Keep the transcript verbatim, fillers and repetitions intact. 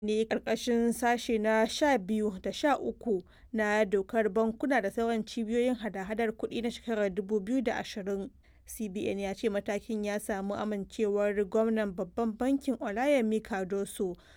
ne ƙarƙashin sashe na sha biyu da sha uku na Dokar Bankuna da Sauran Cibiyoyin Hada-hadar Kuɗi na shekarar dubu biyu da ashirin. C B N ya ce matakin ya samu amincewar Gwamnan Babban Bankin Olayemi Cardoso,